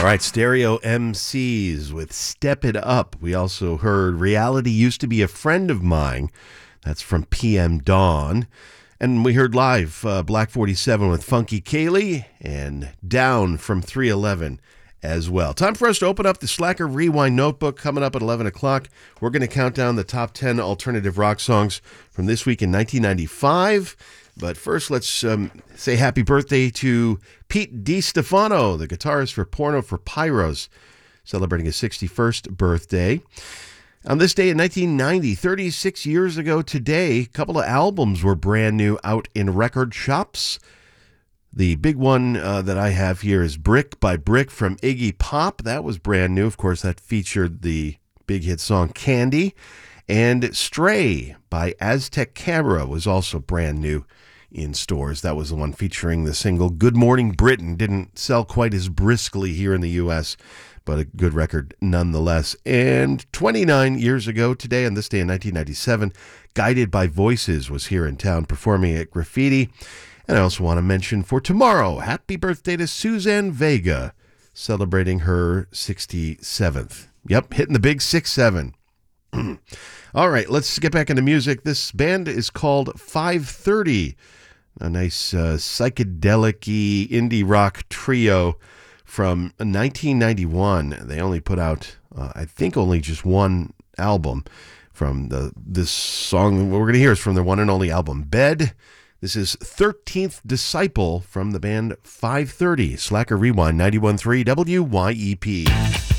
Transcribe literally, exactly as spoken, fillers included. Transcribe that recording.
All right, Stereo M Cs with Step It Up. We also heard Reality Used to Be a Friend of Mine. That's from P M Dawn. And we heard live uh, Black forty-seven with Funky Kaylee and Down from three eleven as well. Time for us to open up the Slacker Rewind Notebook. Coming up at eleven o'clock, we're going to count down the top ten alternative rock songs from this week in nineteen ninety-five. But first, let's um, say happy birthday to Pete DiStefano, the guitarist for Porno for Pyros, celebrating his sixty-first birthday. On this day in nineteen ninety, thirty-six years ago today, a couple of albums were brand new out in record shops. The big one uh, that I have here is Brick by Brick from Iggy Pop. That was brand new. Of course, that featured the big hit song Candy. And Stray by Aztec Camera was also brand new in stores. That was the one featuring the single Good Morning Britain. Didn't sell quite as briskly here in the U S, but a good record nonetheless. And twenty-nine years ago today, on this day in nineteen ninety-seven, Guided by Voices was here in town performing at Graffiti. And I also want to mention for tomorrow, happy birthday to Suzanne Vega, celebrating her sixty-seventh. Yep, hitting the big six seven. All right, let's get back into music. This band is called five thirty, a nice uh, psychedelic-y indie rock trio from nineteen ninety-one. They only put out, uh, I think, only just one album. From the this song, what we're going to hear is from their one and only album, Bed. This is thirteenth Disciple from the band five thirty. Slacker Rewind, ninety-one point three W Y E P.